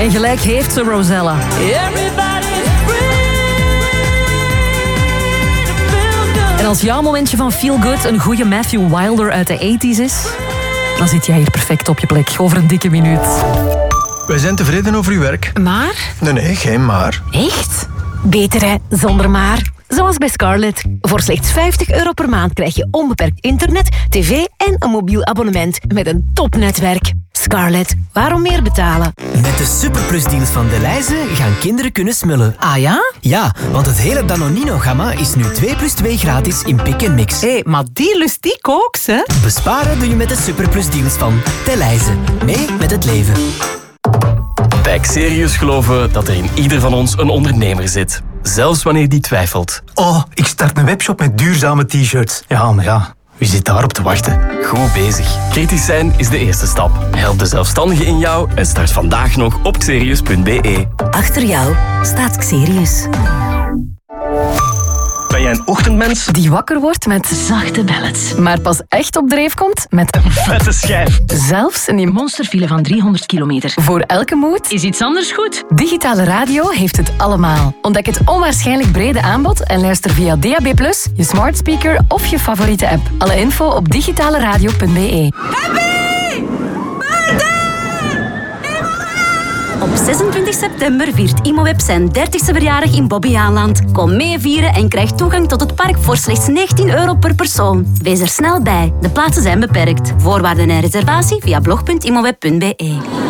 En gelijk heeft ze, Rosella. En als jouw momentje van feel good een goede Matthew Wilder uit de 80's is, dan zit jij hier perfect op je plek over een dikke minuut. Wij zijn tevreden over uw werk. Maar? Nee, geen maar. Echt? Beter hè, zonder maar. Zoals bij Scarlett. Voor slechts €50 per maand krijg je onbeperkt internet, tv en een mobiel abonnement met een topnetwerk. Scarlett, waarom meer betalen? Met de superplusdeals van Delhaize gaan kinderen kunnen smullen. Ah ja? Ja, want het hele Danonino-gamma is nu 2+2 gratis in Pick & Mix. Hé, maar die lust ik ook, hè? Besparen doe je met de superplusdeals van Delhaize. Mee met het leven. Bij Xerius geloven we dat er in ieder van ons een ondernemer zit. Zelfs wanneer die twijfelt. Oh, ik start een webshop met duurzame t-shirts. Ja, maar ja, wie zit daarop te wachten? Goed bezig. Kritisch zijn is de eerste stap. Help de zelfstandige in jou en start vandaag nog op xerius.be. Achter jou staat Xerius. Ben jij een ochtendmens? Die wakker wordt met zachte ballads, maar pas echt op dreef komt met Een vette schijf. zelfs een Monsterfile van 300 kilometer. voor elke mood. Is iets anders goed? Digitale radio heeft het allemaal. Ontdek het onwaarschijnlijk brede aanbod en luister via DAB+, je smart speaker of je favoriete app. Alle info op digitaleradio.be. Op 26 september viert Imoweb zijn 30ste verjaardag in Bobbejaanland. Kom mee vieren en krijg toegang tot het park voor slechts €19 per persoon. Wees er snel bij. De plaatsen zijn beperkt. Voorwaarden en reservatie via blog.imoweb.be.